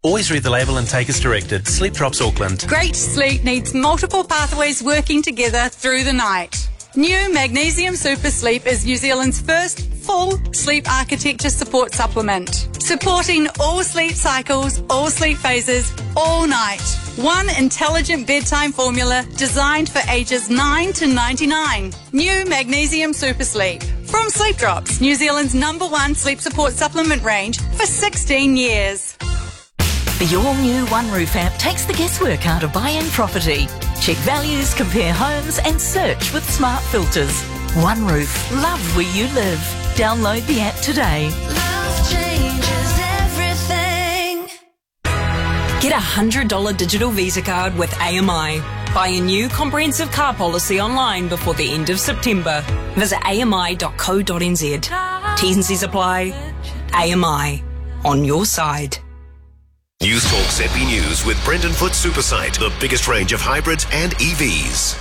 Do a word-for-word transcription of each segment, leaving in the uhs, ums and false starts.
Always read the label and take as directed. Sleep Drops Auckland. Great sleep needs multiple pathways working together through the night. New Magnesium Super Sleep is New Zealand's first full sleep architecture support supplement, supporting all sleep cycles, all sleep phases, all night. One intelligent bedtime formula designed for ages nine to ninety-nine. New Magnesium Super Sleep. From Sleep Drops, New Zealand's number one sleep support supplement range for sixteen years. The all-new One Roof app takes the guesswork out of buying property. Check values, compare homes and search with smart filters. One Roof. Love where you live. Download the app today. Love changes everything. Get a one hundred dollars digital Visa card with A M I. Buy a new comprehensive car policy online before the end of September. Visit a m i dot co dot n z. T's and C's apply. A M I. On your side. News Talk Z B News with Brendan Foot Supersite, the biggest range of hybrids and E Vs.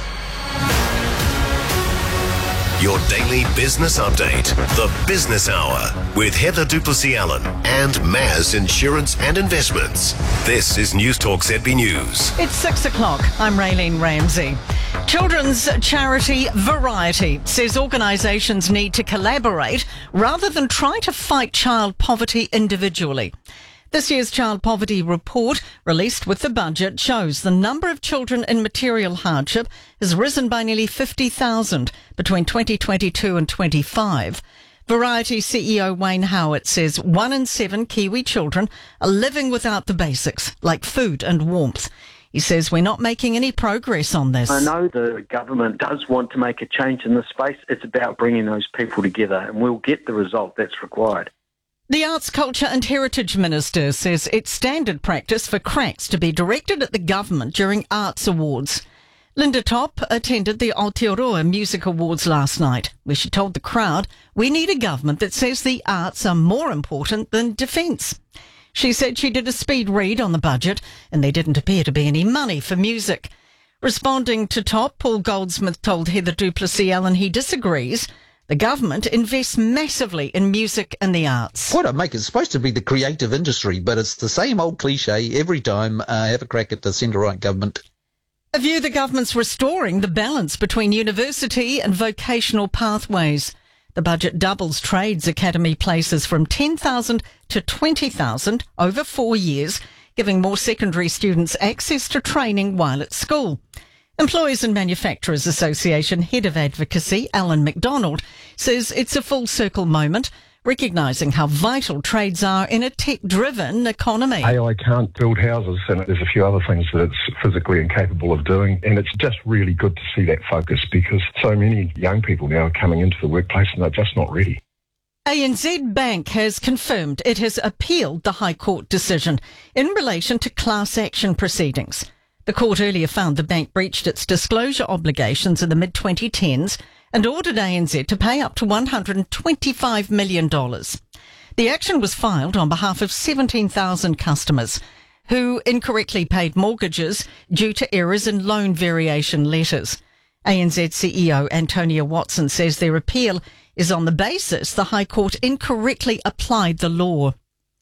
Your daily business update, the Business Hour, with Heather Duplessis-Allen and Maz Insurance and Investments. This is News Talk Z B News. It's six o'clock. I'm Raylene Ramsey. Children's charity Variety says organisations need to collaborate rather than try to fight child poverty individually. This year's Child Poverty Report, released with the budget, shows the number of children in material hardship has risen by nearly fifty thousand between twenty twenty-two and twenty-five. Variety C E O Wayne Howard says one in seven Kiwi children are living without the basics, like food and warmth. He says we're not making any progress on this. I know the government does want to make a change in this space. It's about bringing those people together, and we'll get the result that's required. The Arts, Culture and Heritage Minister says it's standard practice for cracks to be directed at the government during arts awards. Linda Top attended the Aotearoa Music Awards last night, where she told the crowd, we need a government that says the arts are more important than defence. She said she did a speed read on the budget and there didn't appear to be any money for music. Responding to Top, Paul Goldsmith told Heather Duplessis-Allen he disagrees. The government invests massively in music and the arts. What I make is supposed to be the creative industry, but it's the same old cliche every time I uh, have a crack at the centre-right government. A view the government's restoring the balance between university and vocational pathways. The budget doubles trades academy places from ten thousand to twenty thousand over four years, giving more secondary students access to training while at school. Employers and Manufacturers Association Head of Advocacy, Alan McDonald, says it's a full circle moment, recognising how vital trades are in a tech-driven economy. A I can't build houses, and there's a few other things that it's physically incapable of doing, and it's just really good to see that focus because so many young people now are coming into the workplace and they're just not ready. A N Z Bank has confirmed it has appealed the High Court decision in relation to class action proceedings. The court earlier found the bank breached its disclosure obligations in the mid twenty tens and ordered A N Z to pay up to one hundred twenty-five million dollars. The action was filed on behalf of seventeen thousand customers who incorrectly paid mortgages due to errors in loan variation letters. A N Z C E O Antonia Watson says their appeal is on the basis the High Court incorrectly applied the law.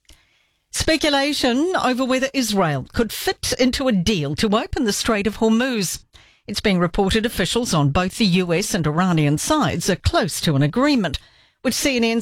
Speculation over whether Israel could fit into a deal to open the Strait of Hormuz. It's being reported officials on both the U S and Iranian sides are close to an agreement, which C N N